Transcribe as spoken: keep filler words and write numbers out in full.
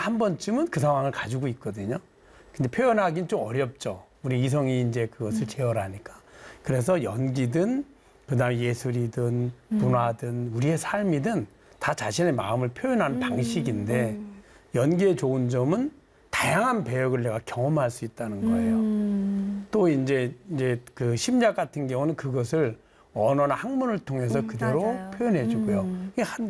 한 번쯤은 그 상황을 가지고 있거든요. 근데 표현하기는 좀 어렵죠. 우리 이성이 이제 그것을 제어하니까. 그래서 연기든 그다음에 예술이든 문화든 우리의 삶이든 다 자신의 마음을 표현하는 음. 방식인데 음. 연기의 좋은 점은 다양한 배역을 내가 경험할 수 있다는 거예요. 음. 또 이제 이제 그 심리학 같은 경우는 그것을 언어나 학문을 통해서 음, 그대로 맞아요. 표현해주고요. 음. 이게 한